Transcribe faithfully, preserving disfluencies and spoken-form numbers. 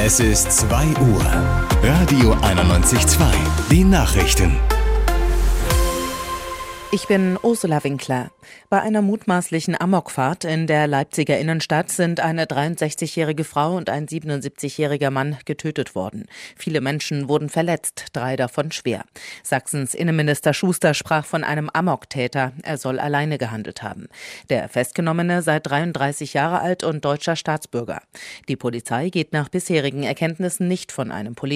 Es ist zwei Uhr. Radio einundneunzig Komma zwei. Die Nachrichten. Ich bin Ursula Winkler. Bei einer mutmaßlichen Amokfahrt in der Leipziger Innenstadt sind eine dreiundsechzigjährige Frau und ein siebenundsiebzigjähriger Mann getötet worden. Viele Menschen wurden verletzt, drei davon schwer. Sachsens Innenminister Schuster sprach von einem Amoktäter. Er soll alleine gehandelt haben. Der Festgenommene sei dreiunddreißig Jahre alt und deutscher Staatsbürger. Die Polizei geht nach bisherigen Erkenntnissen nicht von einem Polizisten